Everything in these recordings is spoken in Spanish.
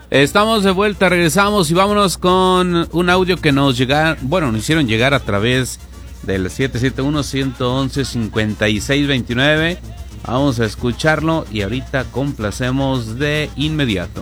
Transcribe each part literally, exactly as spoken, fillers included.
Estamos de vuelta, regresamos y vámonos con un audio que nos llega, bueno, nos hicieron llegar a través del siete siete uno, uno uno uno, cinco seis dos nueve. Vamos a escucharlo y ahorita complacemos de inmediato.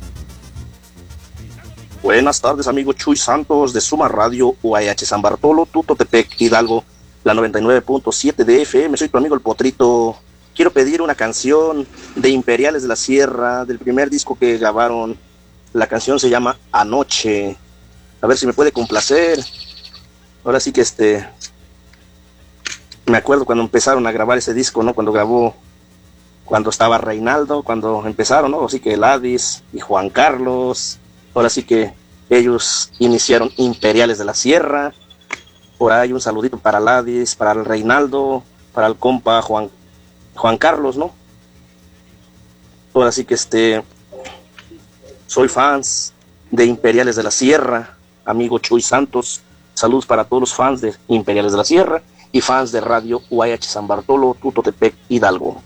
Buenas tardes, amigo Chuy Santos de Suma Radio U A H San Bartolo, Tutotepec, Hidalgo, la noventa y nueve punto siete de F M. Soy tu amigo el Potrito. Quiero pedir una canción de Imperiales de la Sierra, del primer disco que grabaron. La canción se llama Anoche. A ver si me puede complacer. Ahora sí que este... me acuerdo cuando empezaron a grabar ese disco, ¿no? Cuando grabó, cuando estaba Reinaldo, cuando empezaron, ¿no? Así que Ladis y Juan Carlos. Ahora sí que ellos iniciaron Imperiales de la Sierra. Por ahí un saludito para Ladis, para el Reinaldo, para el compa Juan, Juan Carlos, ¿no? Ahora sí que este... soy fans de Imperiales de la Sierra, amigo Chuy Santos. Saludos para todos los fans de Imperiales de la Sierra y fans de Radio U A H San Bartolo, Tutotepec, Hidalgo.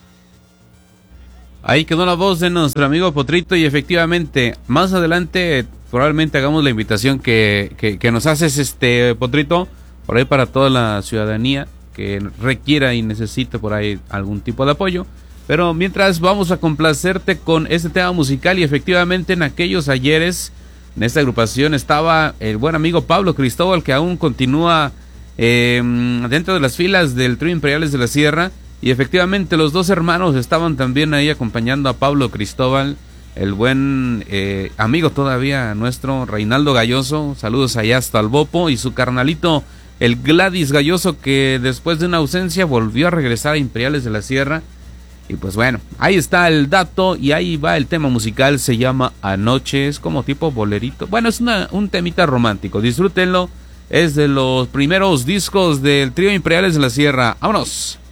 Ahí quedó la voz de nuestro amigo Potrito y efectivamente, más adelante probablemente hagamos la invitación que, que, que nos haces, este Potrito, por ahí para toda la ciudadanía que requiera y necesite por ahí algún tipo de apoyo. Pero mientras vamos a complacerte con este tema musical y efectivamente en aquellos ayeres en esta agrupación estaba el buen amigo Pablo Cristóbal, que aún continúa eh, dentro de las filas del trío Imperiales de la Sierra, y efectivamente los dos hermanos estaban también ahí acompañando a Pablo Cristóbal, el buen eh, amigo todavía nuestro Reinaldo Galloso, saludos allá hasta el Bopo, y su carnalito el Gladys Galloso, que después de una ausencia volvió a regresar a Imperiales de la Sierra. Y pues bueno, ahí está el dato y ahí va el tema musical, se llama Anoche, es como tipo bolerito. Bueno, es una, un temita romántico, disfrútenlo, es de los primeros discos del trío Imperiales de la Sierra. ¡Vámonos!